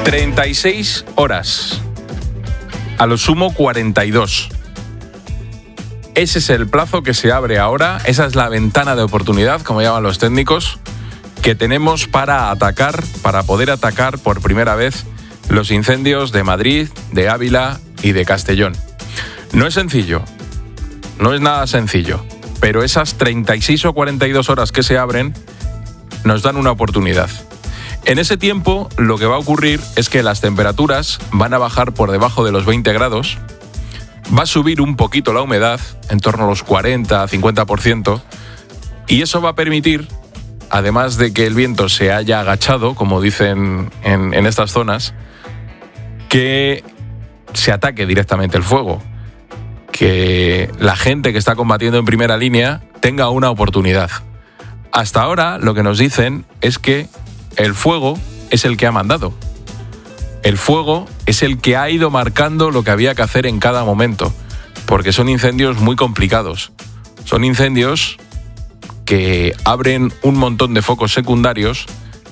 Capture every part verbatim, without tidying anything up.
treinta y seis horas. A lo sumo cuarenta y dos. Ese es el plazo que se abre ahora. Esa es la ventana de oportunidad, como llaman los técnicos, que tenemos para atacar, para poder atacar por primera vez los incendios de Madrid, de Ávila y de Castellón. No es sencillo, no es nada sencillo, pero esas treinta y seis o cuarenta y dos horas que se abren nos dan una oportunidad. En ese tiempo lo que va a ocurrir es que las temperaturas van a bajar por debajo de los veinte grados, va a subir un poquito la humedad, en torno a los cuarenta a cincuenta por ciento, y eso va a permitir, además de que el viento se haya agachado, como dicen en, en estas zonas, que se ataque directamente el fuego, que la gente que está combatiendo en primera línea tenga una oportunidad. Hasta ahora lo que nos dicen es que el fuego es el que ha mandado. El fuego es el que ha ido marcando lo que había que hacer en cada momento, porque son incendios muy complicados. Son incendios que abren un montón de focos secundarios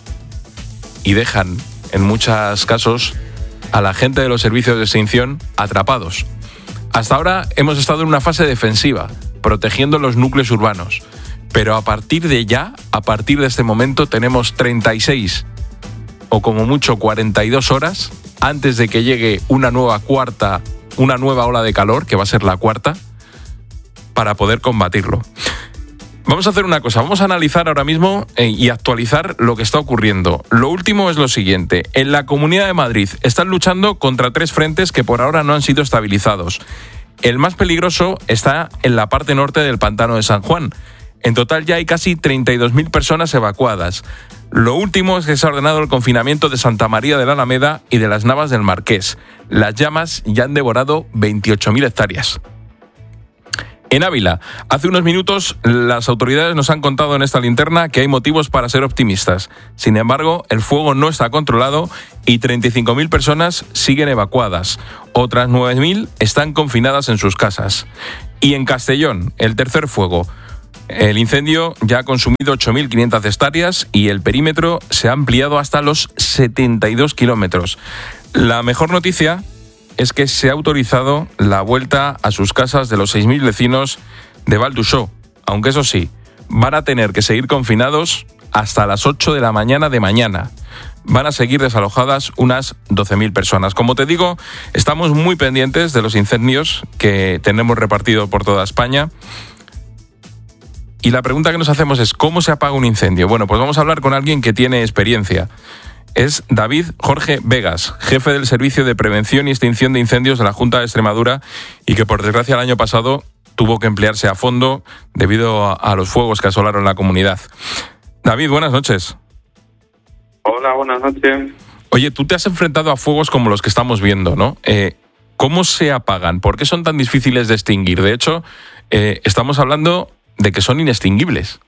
y dejan, en muchos casos, a la gente de los servicios de extinción atrapados. Hasta ahora hemos estado en una fase defensiva, protegiendo los núcleos urbanos. Pero a partir de ya, a partir de este momento, tenemos treinta y seis o como mucho cuarenta y dos horas antes de que llegue una nueva cuarta, una nueva ola de calor, que va a ser la cuarta, para poder combatirlo. Vamos a hacer una cosa, vamos a analizar ahora mismo y actualizar lo que está ocurriendo. Lo último es lo siguiente: en la Comunidad de Madrid están luchando contra tres frentes que por ahora no han sido estabilizados. El más peligroso está en la parte norte del Pantano de San Juan. En total ya hay casi treinta y dos mil personas evacuadas. Lo último es que se ha ordenado el confinamiento de Santa María de la Alameda y de las Navas del Marqués. Las llamas ya han devorado veintiocho mil hectáreas. En Ávila, hace unos minutos las autoridades nos han contado en esta linterna que hay motivos para ser optimistas. Sin embargo, el fuego no está controlado y treinta y cinco mil personas siguen evacuadas. Otras nueve mil están confinadas en sus casas. Y en Castellón, el tercer fuego. El incendio ya ha consumido ocho mil quinientas hectáreas y el perímetro se ha ampliado hasta los setenta y dos kilómetros. La mejor noticia es que se ha autorizado la vuelta a sus casas de los seis mil vecinos de Val d'Uixó, aunque eso sí, van a tener que seguir confinados hasta las ocho de la mañana de mañana. Van a seguir desalojadas unas doce mil personas. Como te digo, estamos muy pendientes de los incendios que tenemos repartidos por toda España. Y la pregunta que nos hacemos es, ¿cómo se apaga un incendio? Bueno, pues vamos a hablar con alguien que tiene experiencia. Es David Jorge Vegas, jefe del Servicio de Prevención y Extinción de Incendios de la Junta de Extremadura y que, por desgracia, el año pasado tuvo que emplearse a fondo debido a, a los fuegos que asolaron la comunidad. David, buenas noches. Hola, buenas noches. Oye, tú te has enfrentado a fuegos como los que estamos viendo, ¿no? Eh, ¿Cómo se apagan? ¿Por qué son tan difíciles de extinguir? De hecho, eh, estamos hablando de que son inextinguibles.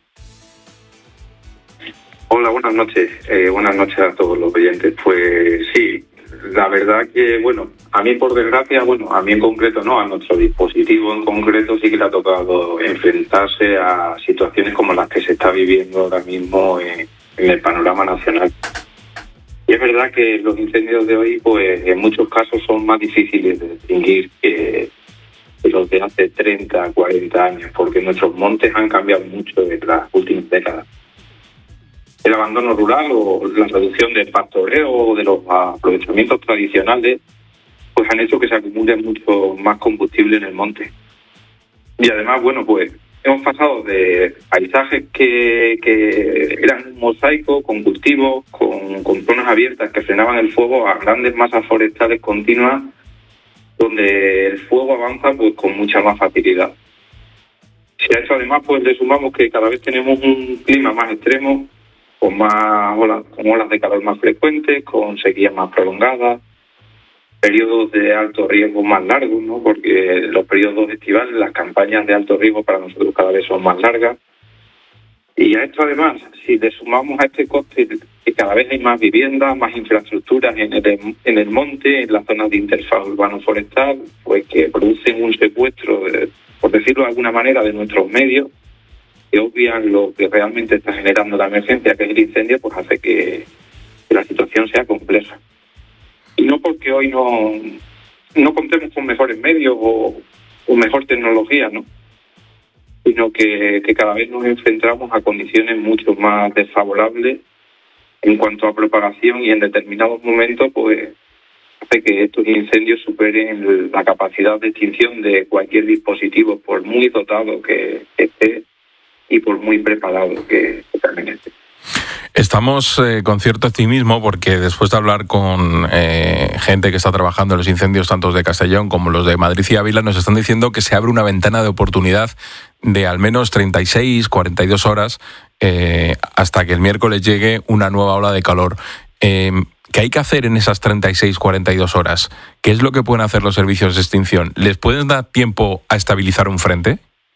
Hola, buenas noches. Eh, buenas noches a todos los oyentes. Pues sí, la verdad que, bueno, a mí por desgracia, bueno, a mí en concreto no, a nuestro dispositivo en concreto sí que le ha tocado enfrentarse a situaciones como las que se está viviendo ahora mismo en, en el panorama nacional. Y es verdad que los incendios de hoy, pues en muchos casos son más difíciles de extinguir que los de hace treinta, cuarenta años, porque nuestros montes han cambiado mucho en las últimas décadas. El abandono rural o la reducción del pastoreo o de los aprovechamientos tradicionales pues han hecho que se acumule mucho más combustible en el monte. Y además, bueno, pues hemos pasado de paisajes que, que eran un mosaico con cultivos, con, con zonas abiertas que frenaban el fuego, a grandes masas forestales continuas donde el fuego avanza pues con mucha más facilidad. Si a eso además pues le sumamos que cada vez tenemos un clima más extremo, con más olas, con olas de calor más frecuentes, con sequías más prolongadas, periodos de alto riesgo más largos, ¿no? Porque los periodos estivales, las campañas de alto riesgo para nosotros cada vez son más largas. Y a esto además, si le sumamos a este coste que cada vez hay más viviendas, más infraestructuras en el, en el monte, en las zonas de interfaz urbano-forestal, pues que producen un secuestro, de, por decirlo de alguna manera, de nuestros medios, que obvian lo que realmente está generando la emergencia, que es el incendio, pues hace que, que la situación sea compleja. Y no porque hoy no, no contemos con mejores medios o, o mejor tecnología, ¿no? Sino que, que cada vez nos enfrentamos a condiciones mucho más desfavorables en cuanto a propagación, y en determinados momentos pues hace que estos incendios superen la capacidad de extinción de cualquier dispositivo, por muy dotado que esté y por muy preparado que, que también esté. Estamos eh, con cierto optimismo porque después de hablar con eh, gente que está trabajando en los incendios tanto de Castellón como los de Madrid y Ávila, nos están diciendo que se abre una ventana de oportunidad de al menos treinta y seis, cuarenta y dos horas eh, hasta que el miércoles llegue una nueva ola de calor. Eh, ¿Qué hay que hacer en esas treinta y seis, cuarenta y dos horas? ¿Qué es lo que pueden hacer los servicios de extinción? ¿Les pueden dar tiempo a estabilizar un frente?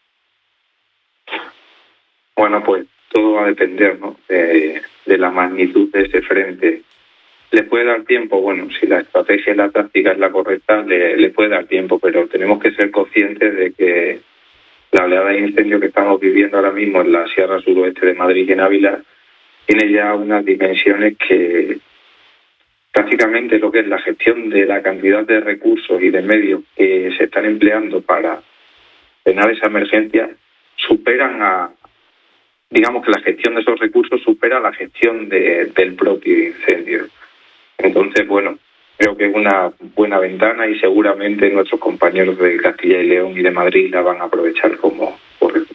Bueno, pues todo va a depender, ¿no?, de, de la magnitud de ese frente. ¿Le puede dar tiempo? Bueno, si la estrategia y la táctica es la correcta, le, le puede dar tiempo, pero tenemos que ser conscientes de que la oleada de incendio que estamos viviendo ahora mismo en la Sierra Suroeste de Madrid y en Ávila tiene ya unas dimensiones que prácticamente lo que es la gestión de la cantidad de recursos y de medios que se están empleando para frenar esa emergencia superan a, digamos que la gestión de esos recursos supera la gestión de, del propio incendio. Entonces, bueno, creo que es una buena ventana y seguramente nuestros compañeros de Castilla y León y de Madrid la van a aprovechar como correcto.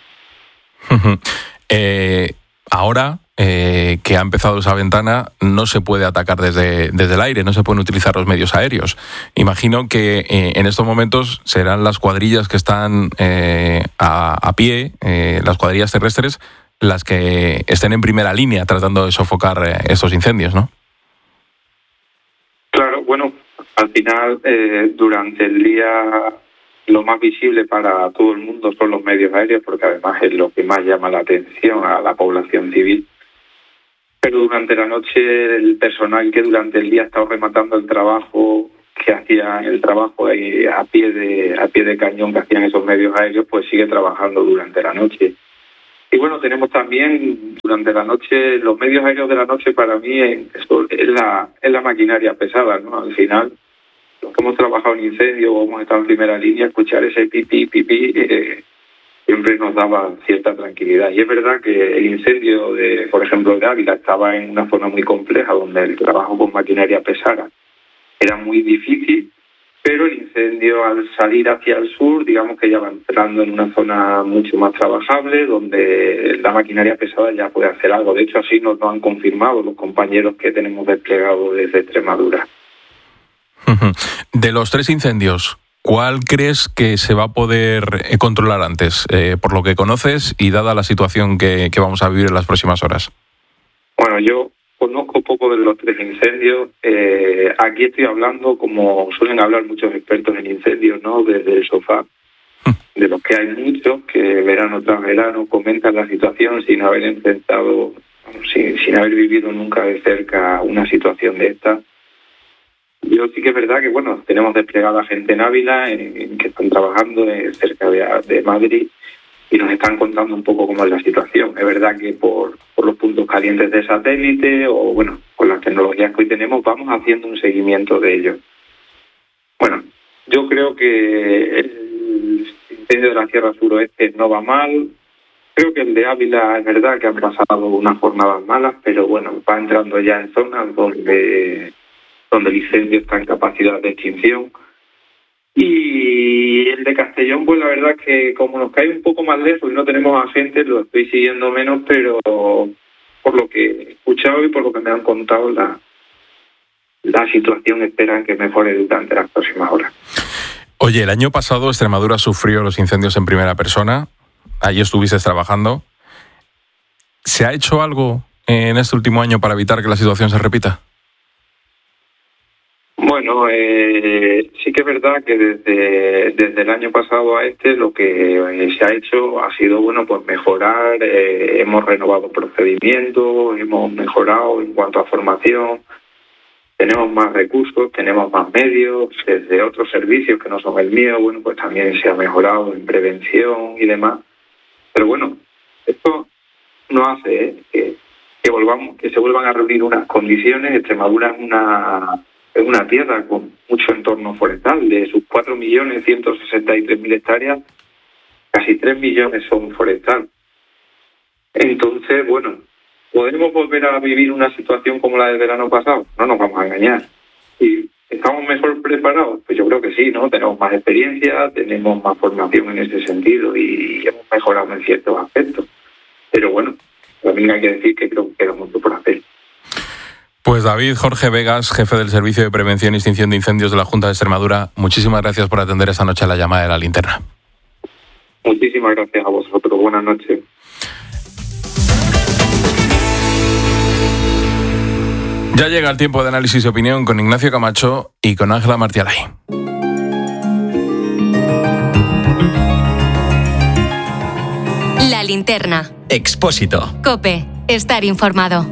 eh, ahora eh, que ha empezado esa ventana, no se puede atacar desde, desde el aire, no se pueden utilizar los medios aéreos. Imagino que eh, en estos momentos serán las cuadrillas que están eh, a, a pie, eh, las cuadrillas terrestres, las que estén en primera línea tratando de sofocar eh, estos incendios, ¿no? Claro, bueno, al final, eh, durante el día, lo más visible para todo el mundo son los medios aéreos, porque además es lo que más llama la atención a la población civil. Pero durante la noche, el personal que durante el día ha estado rematando el trabajo, que hacía el trabajo ahí a pie de, a pie de cañón que hacían esos medios aéreos, pues sigue trabajando durante la noche. Y bueno, tenemos también durante la noche, los medios aéreos de la noche para mí es, es, la, es la maquinaria pesada, ¿no? Al final, los que hemos trabajado en incendio o hemos estado en primera línea, escuchar ese pipí, pipí, eh, siempre nos daba cierta tranquilidad. Y es verdad que el incendio, de, por ejemplo, de Ávila, estaba en una zona muy compleja donde el trabajo con maquinaria pesada era muy difícil, pero el incendio, al salir hacia el sur, digamos que ya va entrando en una zona mucho más trabajable, donde la maquinaria pesada ya puede hacer algo. De hecho, así nos lo han confirmado los compañeros que tenemos desplegados desde Extremadura. De los tres incendios, ¿cuál crees que se va a poder controlar antes, eh, por lo que conoces y dada la situación que, que vamos a vivir en las próximas horas? Bueno, yo conozco poco de los tres incendios. Eh, aquí estoy hablando, como suelen hablar muchos expertos en incendios, ¿no?, desde el sofá, de los que hay muchos que verano tras verano comentan la situación sin haber enfrentado, sin, sin haber vivido nunca de cerca una situación de esta. Yo sí que es verdad que, bueno, tenemos desplegada gente en Ávila, en, en que están trabajando en, cerca de, de Madrid, y nos están contando un poco cómo es la situación. Es verdad que por, por los puntos calientes de satélite o, bueno, con las tecnologías que hoy tenemos, vamos haciendo un seguimiento de ello. Bueno, yo creo que el incendio de la Sierra Suroeste no va mal. Creo que el de Ávila es verdad que han pasado unas jornadas malas, pero bueno, va entrando ya en zonas donde, donde el incendio está en capacidad de extinción. Y el de Castellón, pues la verdad es que como nos cae un poco más lejos y no tenemos agentes, lo estoy siguiendo menos, pero por lo que he escuchado y por lo que me han contado, la, la situación esperan que mejore durante las próximas horas. Oye, el año pasado Extremadura sufrió los incendios en primera persona. Allí estuviste trabajando. ¿Se ha hecho algo en este último año para evitar que la situación se repita? Bueno, eh, sí que es verdad que desde, desde el año pasado a este lo que eh, se ha hecho ha sido, bueno, pues mejorar, eh, hemos renovado procedimientos, hemos mejorado en cuanto a formación, tenemos más recursos, tenemos más medios, desde otros servicios que no son el mío, bueno, pues también se ha mejorado en prevención y demás. Pero bueno, esto no hace eh, que, que volvamos, que se vuelvan a reunir unas condiciones. Extremadura es una es una tierra con mucho entorno forestal. De sus cuatro millones ciento sesenta y tres mil hectáreas, casi tres millones son forestal. Entonces, bueno, ¿podemos volver a vivir una situación como la del verano pasado? No nos vamos a engañar. ¿Y estamos mejor preparados? Pues yo creo que sí, ¿no? Tenemos más experiencia, tenemos más formación en ese sentido y hemos mejorado en ciertos aspectos. Pero bueno, también hay que decir que creo que queda mucho por hacer. Pues David Jorge Vegas, jefe del Servicio de Prevención y Extinción de Incendios de la Junta de Extremadura, muchísimas gracias por atender esta noche a la llamada de La Linterna. Muchísimas gracias a vosotros. Buenas noches. Ya llega el tiempo de análisis y opinión con Ignacio Camacho y con Ángela Martialay. La Linterna. Expósito. COPE. Estar informado.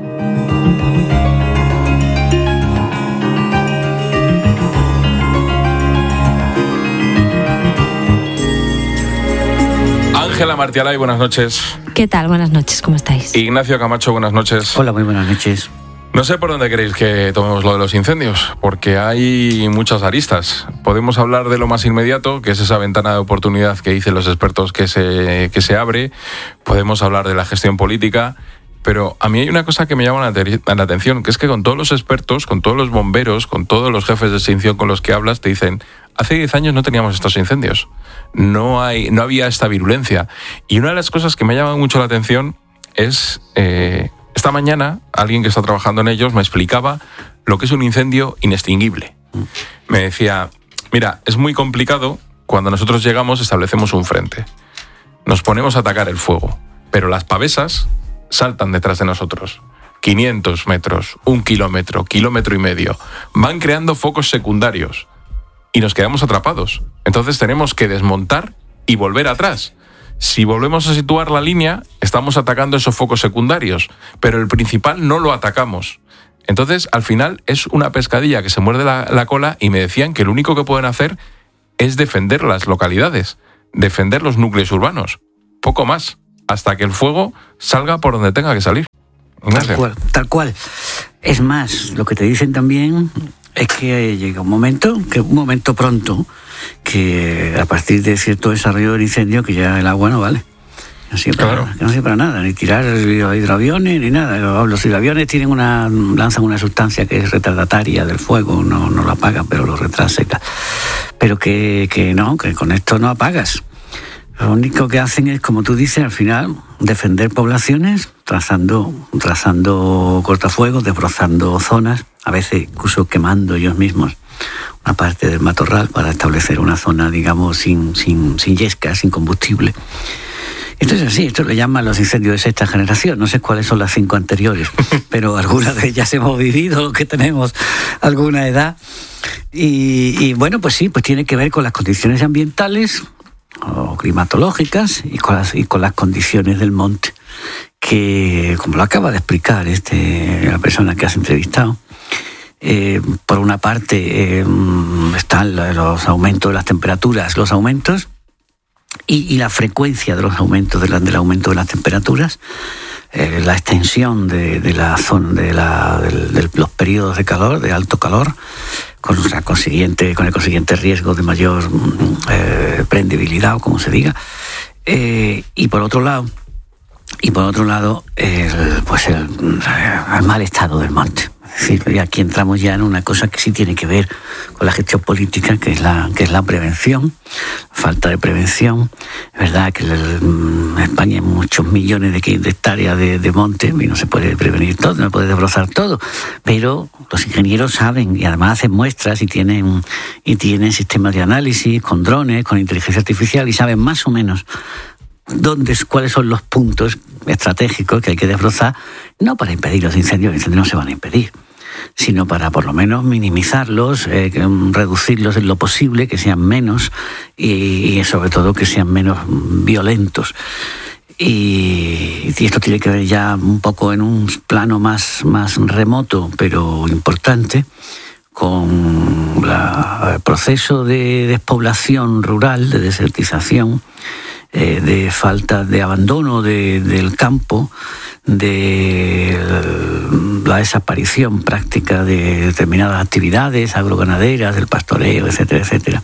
Ángela Martialay, buenas noches. ¿Qué tal? Buenas noches, ¿cómo estáis? Ignacio Camacho, buenas noches. Hola, muy buenas noches. No sé por dónde queréis que tomemos lo de los incendios, porque hay muchas aristas. Podemos hablar de lo más inmediato, que es esa ventana de oportunidad que dicen los expertos que se, que se abre. Podemos hablar de la gestión política, pero a mí hay una cosa que me llama la, te- la atención, que es que con todos los expertos, con todos los bomberos, con todos los jefes de extinción con los que hablas, te dicen, hace diez años no teníamos estos incendios, no, hay, no había esta virulencia. Y una de las cosas que me llama mucho la atención es... Eh, Esta mañana, alguien que está trabajando en ellos me explicaba lo que es un incendio inextinguible. Me decía, mira, es muy complicado, cuando nosotros llegamos establecemos un frente. Nos ponemos a atacar el fuego, pero las pavesas saltan detrás de nosotros. quinientos metros, un kilómetro, kilómetro y medio. Van creando focos secundarios y nos quedamos atrapados. Entonces tenemos que desmontar y volver atrás. Si volvemos a situar la línea, estamos atacando esos focos secundarios, pero el principal no lo atacamos. Entonces, al final, es una pescadilla que se muerde la, la cola y me decían que lo único que pueden hacer es defender las localidades, defender los núcleos urbanos. Poco más, hasta que el fuego salga por donde tenga que salir. Tal cual, tal cual. Es más, lo que te dicen también es que llega un momento, que un momento pronto, que a partir de cierto desarrollo del incendio, que ya el agua no vale. No sirve para Claro. nada, que no sirve para nada, ni tirar hidroaviones, ni nada. Los hidroaviones tienen una, lanzan una sustancia que es retardataria del fuego, no, no lo apagan, pero lo retrasa y tal. Pero que, que no, que con esto no apagas. Lo único que hacen es, como tú dices, al final, defender poblaciones, trazando, trazando cortafuegos, desbrozando zonas, a veces incluso quemando ellos mismos una parte del matorral para establecer una zona, digamos, sin, sin, sin yesca, sin combustible. Esto es así, esto lo llaman los incendios de sexta generación. No sé cuáles son las cinco anteriores, pero algunas de ellas hemos vivido, los que tenemos alguna edad. Y, y bueno, pues sí, pues tiene que ver con las condiciones ambientales o climatológicas y con las, y con las condiciones del monte, que, como lo acaba de explicar este, la persona que has entrevistado, eh, por una parte eh, están los aumentos de las temperaturas, los aumentos, y, y la frecuencia de los aumentos, de la, del aumento de las temperaturas, eh, la extensión de, de la zona, de, la, de, de los periodos de calor, de alto calor, con, o sea, consiguiente, con el consiguiente riesgo de mayor eh, prendibilidad, o como se diga, eh, y por otro lado, y por otro lado, el, pues el, el mal estado del monte. Es decir, y aquí entramos ya en una cosa que sí tiene que ver con la gestión política, que es la, que es la prevención, falta de prevención. Es verdad que en España hay muchos millones de, de hectáreas de, de monte y no se puede prevenir todo, no se puede desbrozar todo, pero los ingenieros saben y además hacen muestras y tienen, y tienen sistemas de análisis con drones, con inteligencia artificial y saben más o menos dónde, cuáles son los puntos estratégicos que hay que desbrozar, no para impedir los incendios, los incendios no se van a impedir, sino para por lo menos minimizarlos, eh, reducirlos en lo posible, que sean menos y, y sobre todo que sean menos violentos. Y, y esto tiene que ver ya un poco en un plano más, más remoto, pero importante, con la, el proceso de despoblación rural, de desertización, Eh, de falta de abandono de, del campo, de la desaparición práctica de determinadas actividades agroganaderas, del pastoreo, etcétera, etcétera.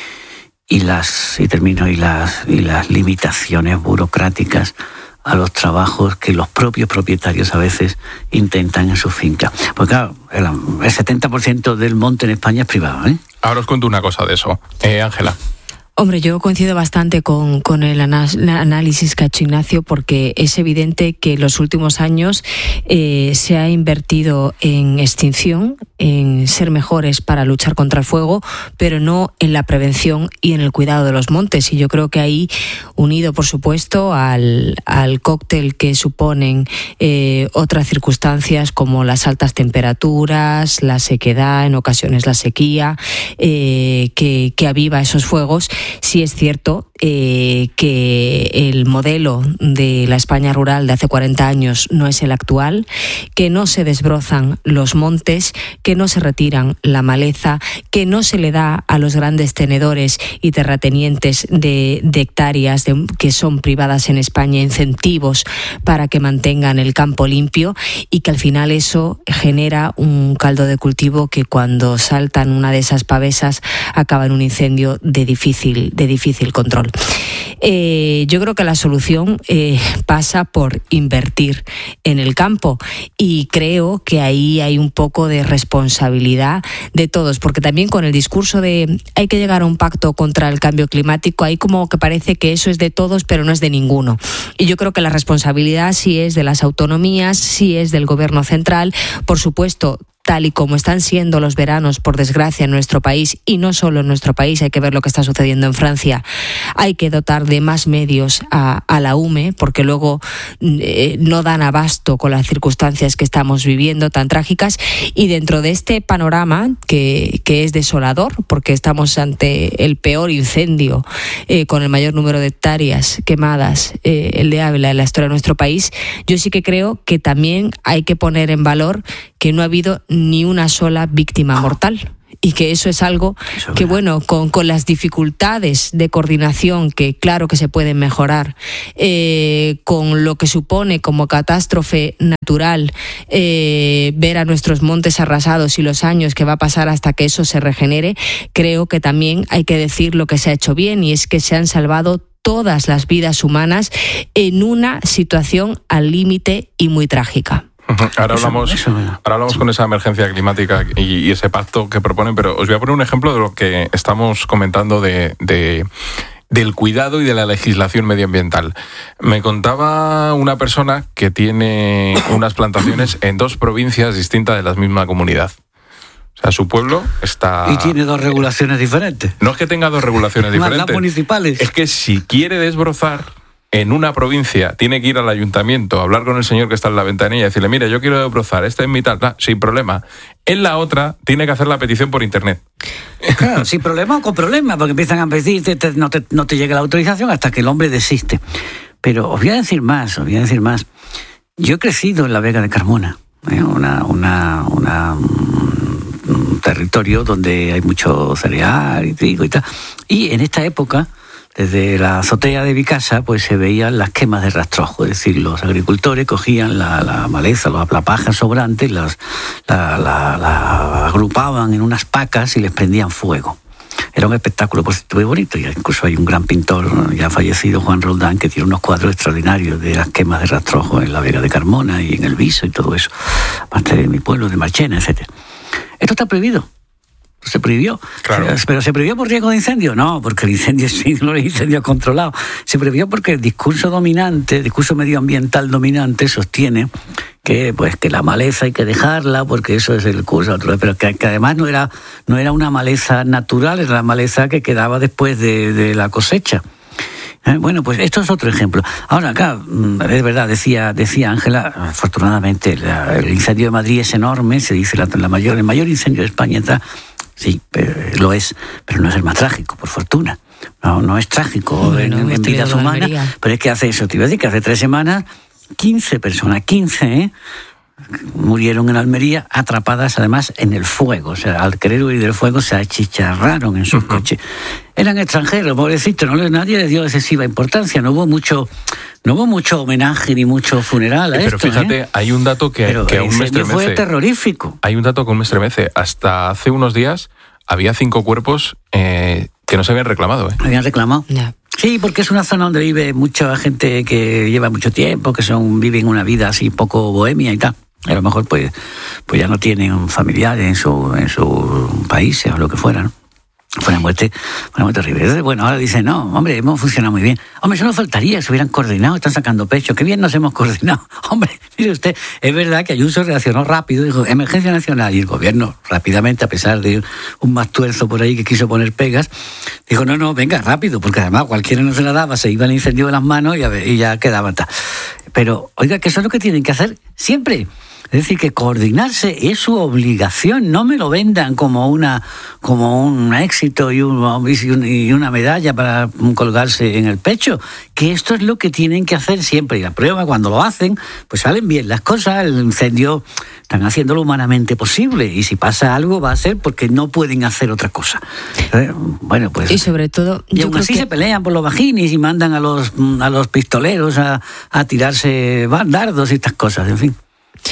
Y las, y termino, y las, y las limitaciones burocráticas a los trabajos que los propios propietarios a veces intentan en su finca. Porque claro, el, el setenta por ciento del monte en España es privado, ¿eh? Ahora os cuento una cosa de eso. Ángela. Eh, Hombre, yo coincido bastante con, con el análisis que ha hecho Ignacio, porque es evidente que en los últimos años eh, se ha invertido en extinción, en ser mejores para luchar contra el fuego, pero no en la prevención y en el cuidado de los montes. Y yo creo que ahí, unido por supuesto al, al cóctel que suponen eh, otras circunstancias como las altas temperaturas, la sequedad, en ocasiones la sequía, eh, que, que aviva esos fuegos. Sí es cierto eh, que el modelo de la España rural de hace cuarenta años no es el actual, que no se desbrozan los montes, que no se retiran la maleza, que no se le da a los grandes tenedores y terratenientes de, de hectáreas de, que son privadas en España incentivos para que mantengan el campo limpio, y que al final eso genera un caldo de cultivo que cuando saltan una de esas pavesas acaba en un incendio de difícil de difícil control. Eh, yo creo que la solución eh, pasa por invertir en el campo, y creo que ahí hay un poco de responsabilidad de todos, porque también con el discurso de hay que llegar a un pacto contra el cambio climático, hay como que parece que eso es de todos pero no es de ninguno, y yo creo que la responsabilidad sí es de las autonomías, sí es del gobierno central, por supuesto. Tal y como están siendo los veranos, por desgracia, en nuestro país, y no solo en nuestro país, hay que ver lo que está sucediendo en Francia, hay que dotar de más medios a, a la U M E, porque luego eh, no dan abasto con las circunstancias que estamos viviendo tan trágicas, y dentro de este panorama, que, que es desolador, porque estamos ante el peor incendio eh, con el mayor número de hectáreas quemadas, eh, el de Ávila en la historia de nuestro país, yo sí que creo que también hay que poner en valor que no ha habido ni una sola víctima mortal, y que eso es algo eso que, bueno, con, con las dificultades de coordinación que claro que se pueden mejorar, eh, con lo que supone como catástrofe natural eh, ver a nuestros montes arrasados y los años que va a pasar hasta que eso se regenere, creo que también hay que decir lo que se ha hecho bien, y es que se han salvado todas las vidas humanas en una situación al límite y muy trágica. Ahora hablamos, eso, eso, ahora hablamos con esa emergencia climática y, y ese pacto que proponen, pero os voy a poner un ejemplo de lo que estamos comentando de, de, del cuidado y de la legislación medioambiental. Me contaba una persona que tiene unas plantaciones en dos provincias distintas de la misma comunidad. O sea, su pueblo está... Y tiene dos regulaciones diferentes. No es que tenga dos regulaciones diferentes. Las municipales. Es que si quiere desbrozar en una provincia, tiene que ir al ayuntamiento, hablar con el señor que está en la ventanilla y decirle, mira, yo quiero desbrozar, este es mi tal, ah, sin problema. En la otra, tiene que hacer la petición por internet. Claro, sin problema o con problema, porque empiezan a pedirte, te, no, te, no te llega la autorización hasta que el hombre desiste. Pero os voy a decir más, os voy a decir más. Yo he crecido en la Vega de Carmona, ¿eh? una, una, una, un territorio donde hay mucho cereal y trigo y tal. Y en esta época, desde la azotea de mi casa, pues se veían las quemas de rastrojo, es decir, los agricultores cogían la, la maleza, la, la paja sobrante, las, la, la, la agrupaban en unas pacas y les prendían fuego. Era un espectáculo pues, muy bonito, y incluso hay un gran pintor ya fallecido, Juan Roldán, que tiene unos cuadros extraordinarios de las quemas de rastrojo en la Vega de Carmona y en el Viso y todo eso, aparte de mi pueblo, de Marchena, etcétera. Esto está prohibido. Se prohibió. Claro. ¿Pero se prohibió por riesgo de incendio? No, porque el incendio es un incendio controlado. Se prohibió porque el discurso dominante, el discurso medioambiental dominante sostiene que pues que la maleza hay que dejarla porque eso es el curso, pero que, que además no era, no era una maleza natural, era la maleza que quedaba después de, de la cosecha. ¿Eh? Bueno, pues esto es otro ejemplo. Ahora, acá, es verdad, decía decía Ángela, afortunadamente la, el incendio de Madrid es enorme, se dice la, la mayor, el mayor incendio de España está. Sí, pero lo es, pero no es el más trágico, por fortuna. No, no es trágico bueno, en, en vidas humanas, pero es que hace eso, te iba a decir que hace tres semanas, quince personas, quince, ¿eh? murieron en Almería, atrapadas además en el fuego. O sea, al querer huir del fuego se achicharraron en sus uh-huh. coches. Eran extranjeros, pobrecitos, no les, nadie les dio excesiva importancia, no hubo mucho, no hubo mucho homenaje ni mucho funeral a Pero esto. Pero fíjate, ¿eh? hay un dato que, que aún me estremece. Fue terrorífico. Hay un dato que aún me estremece. Hasta hace unos días había cinco cuerpos eh, que no se habían reclamado. ¿eh? Habían reclamado. Yeah. Sí, porque es una zona donde vive mucha gente que lleva mucho tiempo, que son viven una vida así poco bohemia y tal. A lo mejor pues, pues ya no tienen familiares en su en sus países o lo que fuera, ¿no? Fue una muerte, una muerte terrible. Entonces, bueno, ahora dicen, no, hombre, hemos funcionado muy bien. Hombre, eso no faltaría, se hubieran coordinado, están sacando pecho. Qué bien nos hemos coordinado. Hombre, mire usted, es verdad que Ayuso reaccionó rápido, dijo, emergencia nacional, y el gobierno rápidamente, a pesar de un más tuerzo por ahí que quiso poner pegas, dijo, no, no, venga, rápido, porque además cualquiera no se la daba, se iba el incendio de las manos y, a ver, y ya quedaba. Pero, oiga, que eso es lo que tienen que hacer siempre. Es decir, que coordinarse es su obligación, no me lo vendan como una como un éxito y, un, y una medalla para colgarse en el pecho, que esto es lo que tienen que hacer siempre. Y la prueba, cuando lo hacen, pues salen bien las cosas, el incendio están haciendo lo humanamente posible, y si pasa algo va a ser porque no pueden hacer otra cosa. ¿Eh? Bueno, pues... Y sobre todo... Y aún así que... se pelean por los vaginis y mandan a los, a los pistoleros a, a tirarse dardos y estas cosas, en fin.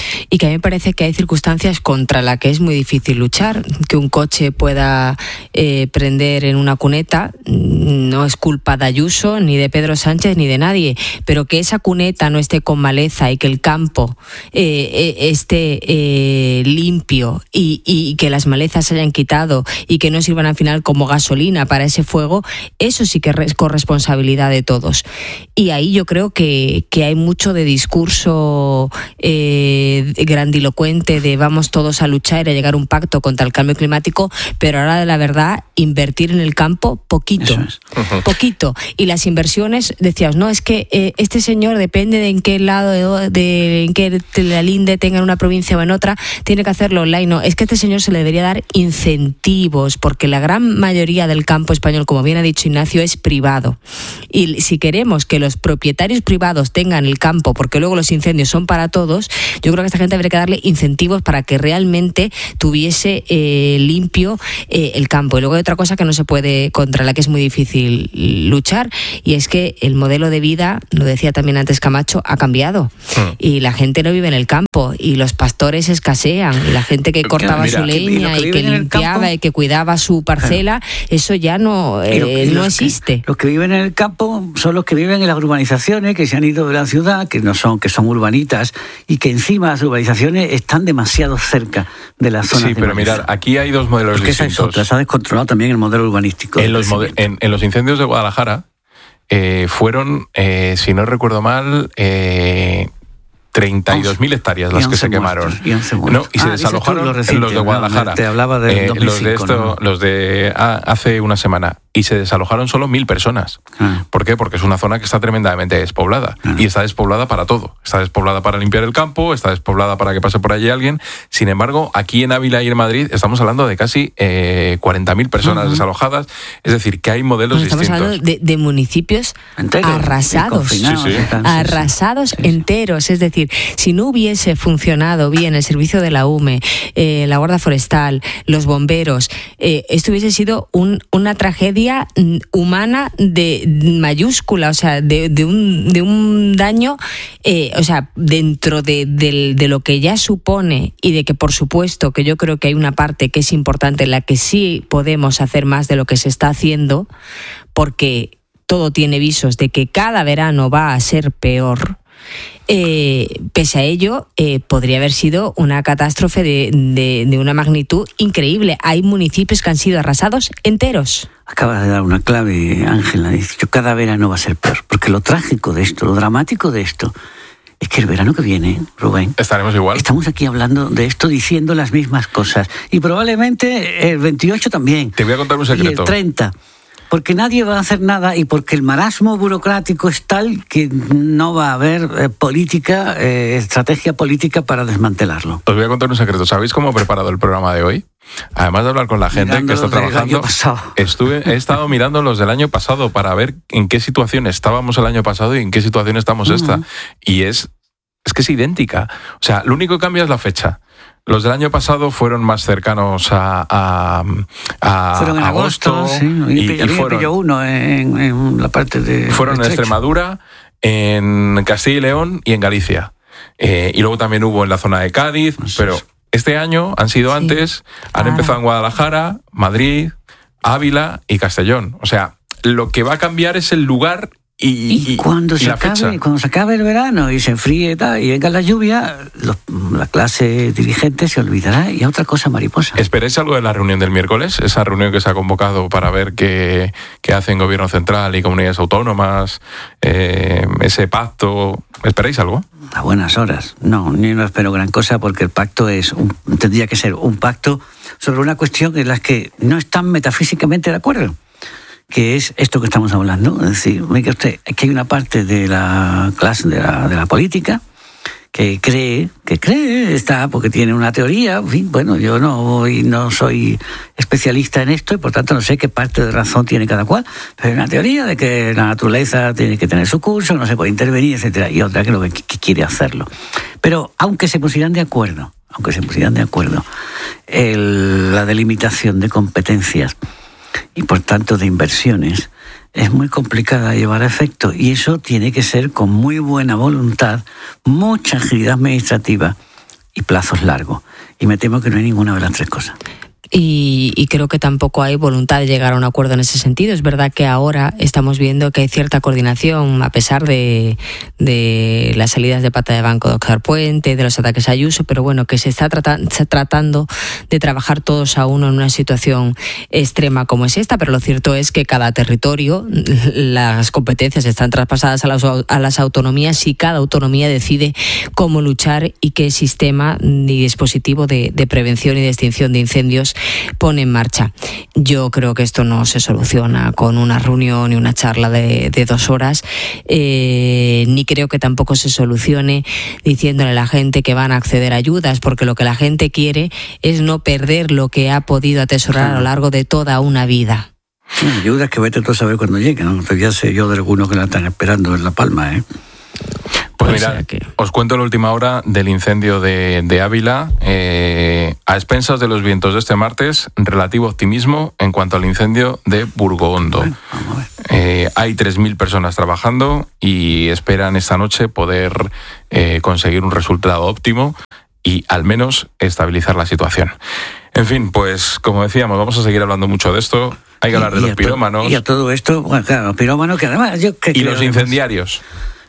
Y que a mí me parece que hay circunstancias contra las que es muy difícil luchar. Que un coche pueda eh, prender en una cuneta no es culpa de Ayuso, ni de Pedro Sánchez, ni de nadie. Pero que esa cuneta no esté con maleza y que el campo eh, esté eh, limpio y, y que las malezas se hayan quitado y que no sirvan al final como gasolina para ese fuego, eso sí que es corresponsabilidad de todos. Y ahí yo creo que, que hay mucho de discurso... Eh, grandilocuente de vamos todos a luchar y a llegar a un pacto contra el cambio climático, pero ahora de la verdad invertir en el campo poquito, es. uh-huh. poquito. Y las inversiones, decíamos, no, es que eh, este señor depende de en qué lado, de, de en qué la linde tenga en una provincia o en otra, tiene que hacerlo online. No, es que a este señor se le debería dar incentivos, porque la gran mayoría del campo español, como bien ha dicho Ignacio, es privado. Y si queremos que los propietarios privados tengan el campo, porque luego los incendios son para todos, yo creo que a esta gente habría que darle incentivos para que realmente tuviese eh, limpio eh, el campo. Y luego hay otra cosa que no se puede, contra la que es muy difícil luchar, y es que el modelo de vida, lo decía también antes Camacho, ha cambiado. Sí. Y la gente no vive en el campo, y los pastores escasean, y la gente que cortaba mira, su leña que, y que, que limpiaba campo, y que cuidaba su parcela, claro. eso ya no, eh, lo, no los existe. Que, los que viven en el campo son los que viven en las urbanizaciones, que se han ido de la ciudad, que no son, que son urbanitas, y que encima las urbanizaciones están demasiado cerca de las zonas. Sí, pero mirad, aquí hay dos modelos Porque distintos. Esa es otra, se ha descontrolado también el modelo urbanístico. En los, mode- en, en los incendios de Guadalajara eh, fueron, eh, si no recuerdo mal, eh, treinta y dos mil hectáreas las que se quemaron. Y, no, y se ah, desalojaron los, reciente, los de Guadalajara. No, te hablaba de eh, dos mil cinco, los de esto, ¿no? los de ah, hace una semana. Y se desalojaron solo mil personas. Ah. ¿Por qué? Porque es una zona que está tremendamente despoblada. Ah. Y está despoblada para todo. Está despoblada para limpiar el campo, está despoblada para que pase por allí alguien. Sin embargo, aquí en Ávila y en Madrid estamos hablando de casi eh, cuarenta mil personas uh-huh. desalojadas. Es decir, que hay modelos Estamos distintos. Estamos hablando de, de municipios enteros, arrasados. Sí, sí. Arrasados sí, sí. enteros. Es decir, si no hubiese funcionado bien el servicio de la U M E, eh, la Guardia Forestal, los bomberos, eh, esto hubiese sido un, una tragedia humana de mayúscula, o sea, de, de, un, de un daño, eh, o sea, dentro de, de, de lo que ya supone, y de que, por supuesto, que yo creo que hay una parte que es importante en la que sí podemos hacer más de lo que se está haciendo, porque todo tiene visos de que cada verano va a ser peor. Eh, pese a ello, eh, podría haber sido una catástrofe de, de, de una magnitud increíble. Hay municipios que han sido arrasados enteros. Acabas de dar una clave, Ángela. Dicho, cada verano va a ser peor. Porque lo trágico de esto, lo dramático de esto, es que el verano que viene, Rubén, estaremos igual. Estamos aquí hablando de esto, diciendo las mismas cosas. Y probablemente el veintiocho también. Te voy a contar un secreto. Y el treinta. Porque nadie va a hacer nada, y porque el marasmo burocrático es tal que no va a haber eh, política, eh, estrategia política para desmantelarlo. Os voy a contar un secreto. ¿Sabéis cómo he preparado el programa de hoy? Además de hablar con la gente Mirando que está trabajando, estuve, he estado mirando los del año pasado para ver en qué situación estábamos el año pasado y en qué situación estamos uh-huh. esta. Y es es que es idéntica. O sea, lo único que cambia es la fecha. Los del año pasado fueron más cercanos a, a, a fueron en agosto, agosto sí. Y, y, y, y fueron, pilló uno en, en la parte de fueron en Extremadura, en Castilla y León y en Galicia. Eh, y luego también hubo en la zona de Cádiz, no sé, pero este año han sido sí. antes, han ah. empezado en Guadalajara, Madrid, Ávila y Castellón. O sea, lo que va a cambiar es el lugar y, y cuando y se la acabe, fecha. Cuando se acabe el verano y se enfríe y, tal, y venga la lluvia, los, la clase dirigente se olvidará y a otra cosa mariposa. ¿Esperáis algo de la reunión del miércoles? Esa reunión que se ha convocado para ver qué, qué hacen Gobierno Central y comunidades autónomas, eh, ese pacto. ¿Esperáis algo? A buenas horas. No, ni no espero gran cosa porque el pacto es un, tendría que ser un pacto sobre una cuestión en la que no están metafísicamente de acuerdo, que es esto que estamos hablando. Es decir, mire usted, que hay una parte de la clase de la, de la política que cree, que cree, está, porque tiene una teoría, en fin, bueno, yo no voy, no soy especialista en esto y por tanto no sé qué parte de razón tiene cada cual, pero hay una teoría de que la naturaleza tiene que tener su curso, no se puede intervenir, etcétera, y otra que lo que, que quiere hacerlo. Pero aunque se pusieran de acuerdo, aunque se pusieran de acuerdo, el, la delimitación de competencias y por tanto de inversiones es muy complicada de llevar a efecto y eso tiene que ser con muy buena voluntad, mucha agilidad administrativa y plazos largos. Y me temo que no hay ninguna de las tres cosas. Y, y creo que tampoco hay voluntad de llegar a un acuerdo en ese sentido. Es verdad que ahora estamos viendo que hay cierta coordinación, a pesar de, de las salidas de pata de banco de Óscar Puente, de los ataques a Ayuso, pero bueno, que se está tratando, tratando de trabajar todos a uno en una situación extrema como es esta, pero lo cierto es que cada territorio, las competencias están traspasadas a las, a las autonomías y cada autonomía decide cómo luchar y qué sistema y dispositivo de, de prevención y de extinción de incendios pone en marcha. Yo creo que esto no se soluciona con una reunión y una charla de, de dos horas, eh, ni creo que tampoco se solucione diciéndole a la gente que van a acceder a ayudas, porque lo que la gente quiere es no perder lo que ha podido atesorar a lo largo de toda una vida. Ayudas que vete tú a saber cuándo lleguen, ¿no? Ya sé yo de algunos que la están esperando en La Palma, ¿eh? Pues mirad, que... os cuento la última hora del incendio de, de Ávila. Eh, a expensas de los vientos de este martes, relativo optimismo en cuanto al incendio de Burgohondo. Bueno, vamos a ver. Eh, hay tres mil personas trabajando y esperan esta noche poder eh, conseguir un resultado óptimo y al menos estabilizar la situación. En fin, pues como decíamos, vamos a seguir hablando mucho de esto. Hay que hablar de los pirómanos. Y a todo esto, bueno, claro, los pirómanos que además... Yo que y los incendiarios.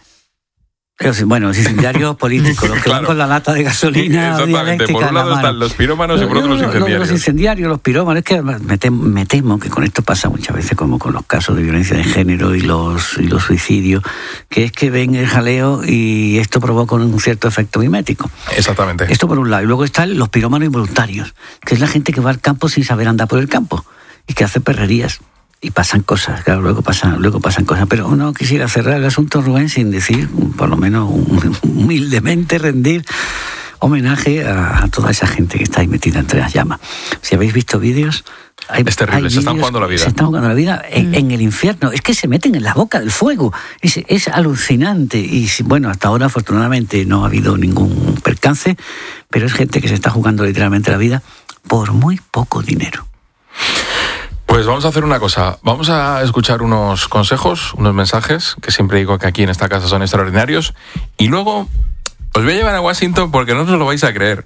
Bueno, los incendiarios políticos, los que claro. van con la lata de gasolina. Exactamente, por un lado están los pirómanos y por otro los incendiarios. Los incendiarios, los pirómanos, es que me temo, me temo que con esto pasa muchas veces como con los casos de violencia de género y los, y los suicidios, que es que ven el jaleo y esto provoca un cierto efecto mimético. Exactamente. Esto por un lado. Y luego están los pirómanos involuntarios, que es la gente que va al campo sin saber andar por el campo y que hace perrerías. Y pasan cosas, claro, luego pasan, luego pasan cosas. Pero uno quisiera cerrar el asunto, Rubén, sin decir, por lo menos humildemente, rendir homenaje a, a toda esa gente que está ahí metida entre las llamas. Si habéis visto vídeos... Hay, es terrible, se están jugando la vida. Se están jugando la vida en, mm. en el infierno. Es que se meten en la boca del fuego. Es, es alucinante. Y bueno, hasta ahora, afortunadamente, no ha habido ningún percance, pero es gente que se está jugando literalmente la vida por muy poco dinero. Pues vamos a hacer una cosa, vamos a escuchar unos consejos, unos mensajes, que siempre digo que aquí en esta casa son extraordinarios, y luego os voy a llevar a Washington porque no os lo vais a creer,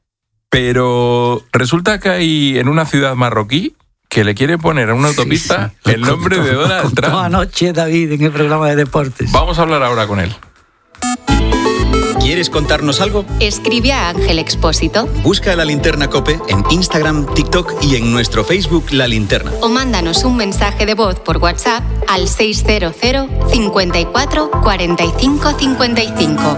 pero resulta que hay en una ciudad marroquí que le quiere poner a una autopista sí, sí. el nombre contó, de Donald Trump. Anoche, David, en el programa de deportes. Vamos a hablar ahora con él. ¿Quieres contarnos algo? Escribe a Ángel Expósito. Busca La Linterna COPE en Instagram, TikTok y en nuestro Facebook La Linterna. O mándanos un mensaje de voz por WhatsApp al seis cero cero, cincuenta y cuatro, cuarenta y cinco, cincuenta y cinco.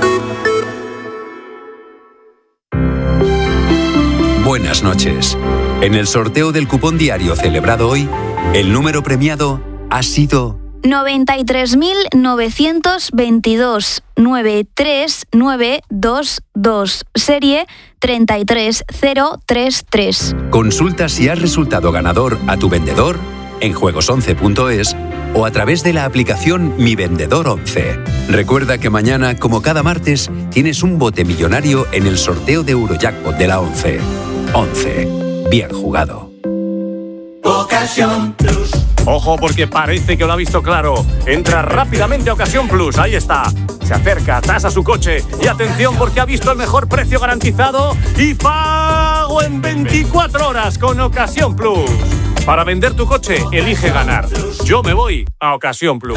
Buenas noches. En el sorteo del cupón diario celebrado hoy, el número premiado ha sido... noventa y tres mil novecientos veintidós, nueve tres nueve dos dos, serie treinta y tres cero treinta y tres. Consulta si has resultado ganador a tu vendedor en juegos once punto es o a través de la aplicación Mi Vendedor once. Recuerda que mañana, como cada martes, tienes un bote millonario en el sorteo de Eurojackpot de la once. once. Bien jugado. Ocasión Plus. Ojo, porque parece que lo ha visto claro. Entra rápidamente a Ocasión Plus, ahí está. Se acerca, tasa su coche y atención porque ha visto el mejor precio garantizado y pago en veinticuatro horas con Ocasión Plus. Para vender tu coche, elige ganar. Yo me voy a Ocasión Plus.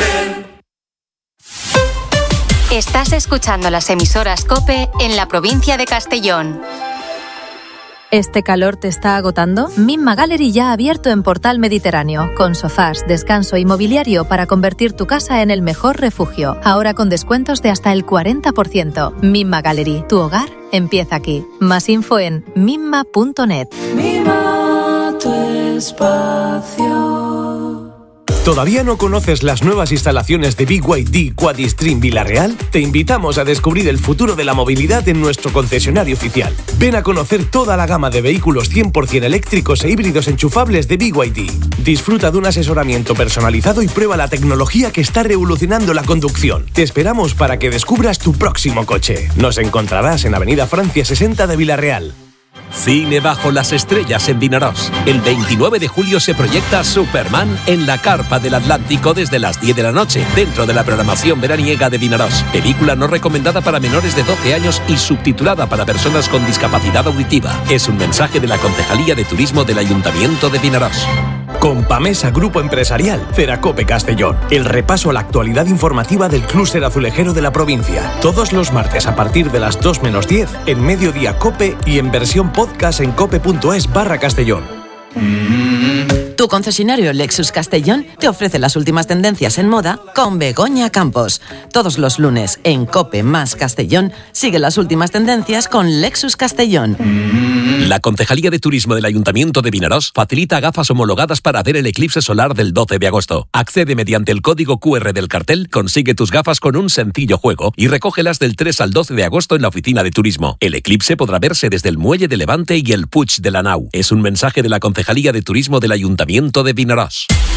Estás escuchando las emisoras COPE en la provincia de Castellón. ¿Este calor te está agotando? Mimma Gallery ya ha abierto en Portal Mediterráneo, con sofás, descanso y mobiliario para convertir tu casa en el mejor refugio. Ahora con descuentos de hasta el cuarenta por ciento. Mimma Gallery, tu hogar empieza aquí. Más info en mimma punto net. Mima tu espacio. ¿Todavía no conoces las nuevas instalaciones de B Y D Quadistream Vilarreal? Te invitamos a descubrir el futuro de la movilidad en nuestro concesionario oficial. Ven a conocer toda la gama de vehículos cien por ciento eléctricos e híbridos enchufables de B Y D. Disfruta de un asesoramiento personalizado y prueba la tecnología que está revolucionando la conducción. Te esperamos para que descubras tu próximo coche. Nos encontrarás en Avenida Francia sesenta de Vilarreal. Cine bajo las estrellas en Vinaròs. El veintinueve de julio se proyecta Superman en la Carpa del Atlántico desde las diez de la noche, dentro de la programación veraniega de Vinaròs. Película no recomendada para menores de doce años y subtitulada para personas con discapacidad auditiva. Es un mensaje de la Concejalía de Turismo del Ayuntamiento de Vinaròs. Con Pamesa Grupo Empresarial, Ceracope Castellón. El repaso a la actualidad informativa del clúster azulejero de la provincia. Todos los martes a partir de las dos menos diez en Mediodía Cope y en versión podcast en cope.es barra Castellón. Tu concesionario Lexus Castellón te ofrece las últimas tendencias en moda con Begoña Campos. Todos los lunes en Cope más Castellón sigue las últimas tendencias con Lexus Castellón. La Concejalía de Turismo del Ayuntamiento de Vinaròs facilita gafas homologadas para ver el eclipse solar del doce de agosto. Accede mediante el código cu erre del cartel, consigue tus gafas con un sencillo juego y recógelas del tres al doce de agosto en la oficina de turismo. El eclipse podrá verse desde el Muelle de Levante y el Puig de la Nau. Es un mensaje de la Concejalía de Turismo del Ayuntamiento de Vinaròs.